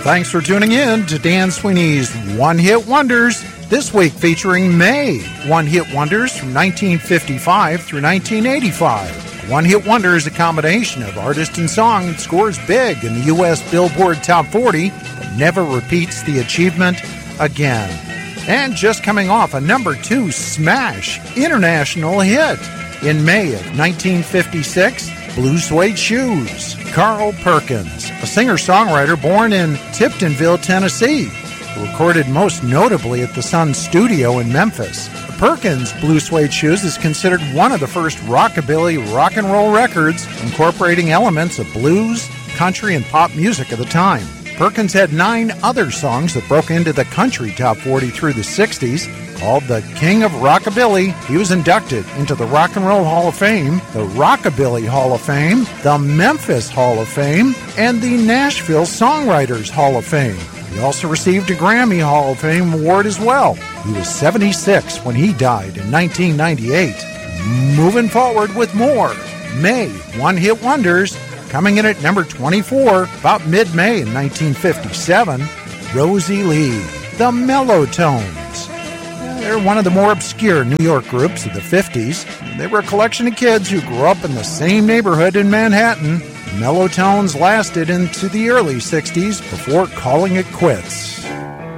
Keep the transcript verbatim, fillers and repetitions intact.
Thanks for tuning in to Dan Sweeney's One Hit Wonders, this week featuring May, One Hit Wonders from nineteen fifty-five through nineteen eighty-five. One Hit Wonder is a combination of artist and song that scores big in the U S Billboard Top forty, but never repeats the achievement again. And just coming off a number two smash international hit in May of nineteen fifty-six, Blue Suede Shoes. Carl Perkins, a singer-songwriter born in Tiptonville, Tennessee, who recorded most notably at the Sun Studio in Memphis. Perkins' Blue Suede Shoes is considered one of the first rockabilly rock and roll records incorporating elements of blues, country, and pop music of the time. Perkins had nine other songs that broke into the country top forty through the sixties. Called the King of Rockabilly, he was inducted into the Rock and Roll Hall of Fame, the Rockabilly Hall of Fame, the Memphis Hall of Fame, and the Nashville Songwriters Hall of Fame. He also received a Grammy Hall of Fame award as well. He was seventy-six when he died in nineteen ninety-eight. Moving forward with more May One Hit Wonders, coming in at number twenty-four, about mid-May in nineteen fifty-seven, Rosie Lee, the Mellotones. They're one of the more obscure New York groups of the fifties. They were a collection of kids who grew up in the same neighborhood in Manhattan. Mellotones lasted into the early sixties before calling it quits.